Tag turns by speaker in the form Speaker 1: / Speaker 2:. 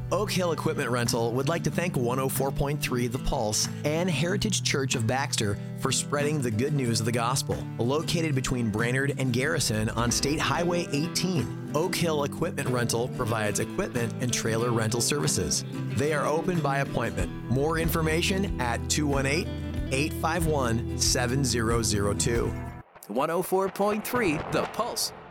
Speaker 1: Oak Hill Equipment Rental would like to thank 104.3 The Pulse and Heritage Church of Baxter for spreading the good news of the gospel. Located between Brainerd and Garrison on State Highway 18, Oak Hill Equipment Rental provides equipment and trailer rental services. They are open by appointment. More information at 218-851-7002.
Speaker 2: 104.3 The Pulse.